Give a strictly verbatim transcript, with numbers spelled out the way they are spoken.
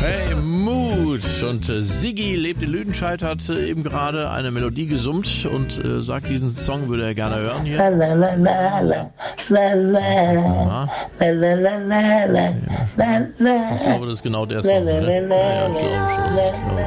Hey, Mut! Und äh, Siggi lebt in Lüdenscheid, hat äh, eben gerade eine Melodie gesummt und äh, sagt, diesen Song würde er gerne hören hier. La la la la la la la la la la la la la. Ich glaube, das ist genau der Song. Ne? Ja, ich glaube schon. Ich glaube.